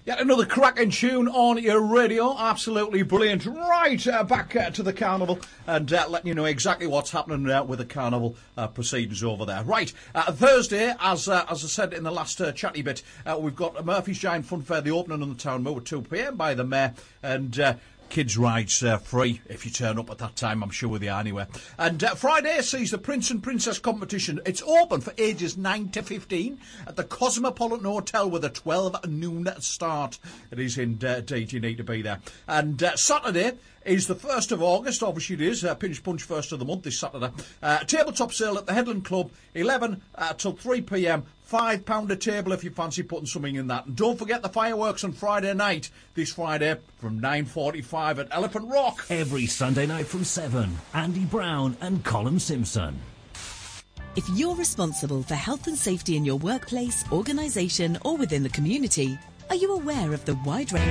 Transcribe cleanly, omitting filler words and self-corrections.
Yet another cracking tune on your radio. Absolutely brilliant. Right, back to the carnival and letting you know exactly what's happening with the carnival proceedings over there. Right, Thursday, as I said in the last chatty bit, we've got Murphy's Giant Fun Fair, the opening on the Town Moor at 2 p.m. by the Mayor, and kids' rides free if you turn up at that time. I'm sure they are anyway. And Friday sees the Prince and Princess competition. It's open for ages 9 to 15 at the Cosmopolitan Hotel with a 12 noon start. It is indeed, you need to be there. And Saturday is the 1st of August, obviously it is, Pinch Punch first of the month this Saturday. Tabletop sale at the Headland Club, 11 till 3 p.m, £5 a table if you fancy putting something in that. And don't forget the fireworks on Friday night, this Friday from 9:45 at Elephant Rock. Every Sunday night from 7, Andy Brown and Colin Simpson. If you're responsible for health and safety in your workplace, organisation or within the community, are you aware of the wide range